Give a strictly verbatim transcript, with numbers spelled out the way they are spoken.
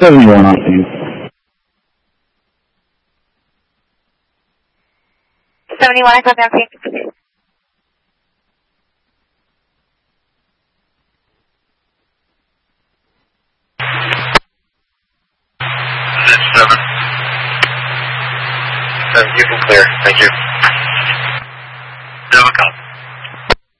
seventy-one on scene. seventy-one, I copy on scene. Seven. Seven, you can clear. Thank you.